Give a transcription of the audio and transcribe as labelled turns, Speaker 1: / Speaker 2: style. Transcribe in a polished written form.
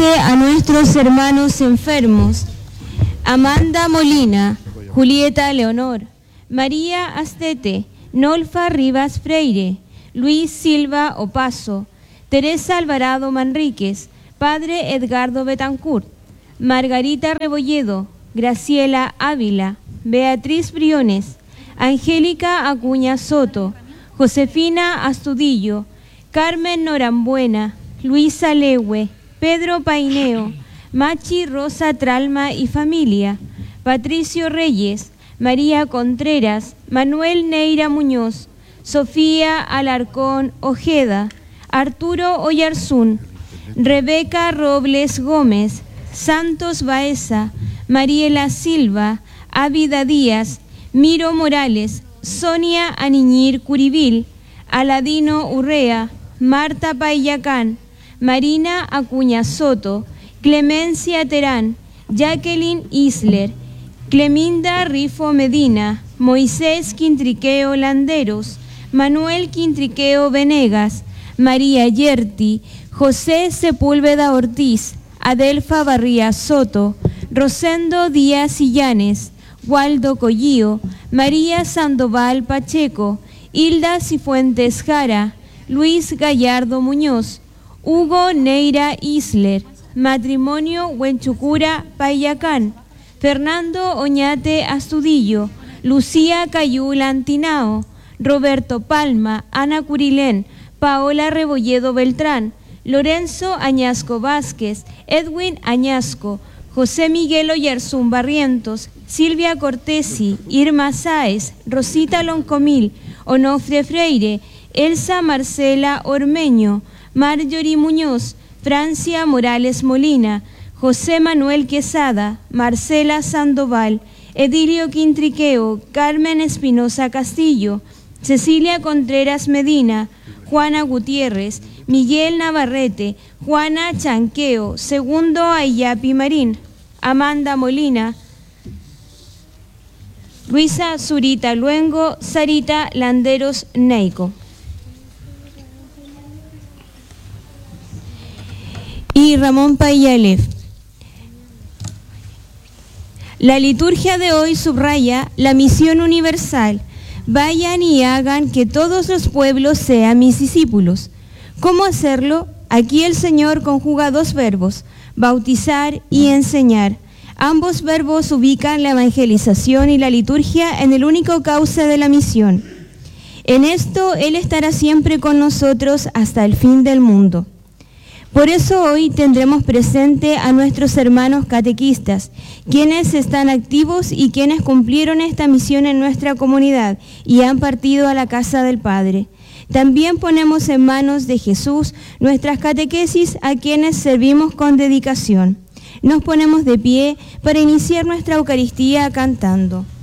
Speaker 1: a nuestros hermanos enfermos, Amanda Molina, Julieta Leonor, María Astete, Nolfa Rivas Freire, Luis Silva Opaso, Teresa Alvarado Manríquez, Padre Edgardo Betancourt, Margarita Rebolledo, Graciela Ávila, Beatriz Briones, Angélica Acuña Soto, Josefina Astudillo, Carmen Norambuena, Luisa Legue, Pedro Paineo, Machi Rosa Tralma y familia, Patricio Reyes, María Contreras, Manuel Neira Muñoz, Sofía Alarcón Ojeda, Arturo Oyarzún, Rebeca Robles Gómez, Santos Baeza, Mariela Silva, Ávida Díaz, Miro Morales, Sonia Aniñir Curibil, Aladino Urrea, Marta Payacán, Marina Acuña Soto, Clemencia Terán, Jacqueline Isler, Cleminda Rifo Medina, Moisés Quintriqueo Landeros, Manuel Quintriqueo Venegas, María Yerti, José Sepúlveda Ortiz, Adelfa Barría Soto, Rosendo Díaz Illanes, Waldo Collío, María Sandoval Pacheco, Hilda Cifuentes Jara, Luis Gallardo Muñoz, Hugo Neira Isler, Matrimonio Huenchucura Payacán, Fernando Oñate Astudillo, Lucía Cayula Antinao, Roberto Palma, Ana Curilén, Paola Rebolledo Beltrán, Lorenzo Añasco Vázquez, Edwin Añasco, José Miguel Oyarzún Barrientos, Silvia Cortesi, Irma Sáez, Rosita Loncomil, Onofre Freire, Elsa Marcela Ormeño, Marjorie Muñoz, Francia Morales Molina, José Manuel Quesada, Marcela Sandoval, Edilio Quintriqueo, Carmen Espinosa Castillo, Cecilia Contreras Medina, Juana Gutiérrez, Miguel Navarrete, Juana Chanqueo, Segundo Ayapi Marín, Amanda Molina, Luisa Zurita Luengo, Sarita Landeros Neico. Y Ramón Payalef. La liturgia de hoy subraya la misión universal. Vayan y hagan que todos los pueblos sean mis discípulos. ¿Cómo hacerlo? Aquí el Señor conjuga dos verbos, bautizar y enseñar. Ambos verbos ubican la evangelización y la liturgia en el único cauce de la misión. En esto Él estará siempre con nosotros hasta el fin del mundo. Por eso hoy tendremos presente a nuestros hermanos catequistas, quienes están activos y quienes cumplieron esta misión en nuestra comunidad y han partido a la casa del Padre. También ponemos en manos de Jesús nuestras catequesis a quienes servimos con dedicación. Nos ponemos de pie para iniciar nuestra Eucaristía cantando.